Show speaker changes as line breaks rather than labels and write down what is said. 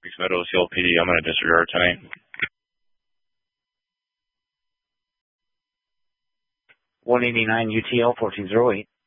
Phoenix Meadows, LPD. I'm going to disregard tonight.
189 UTL 1408.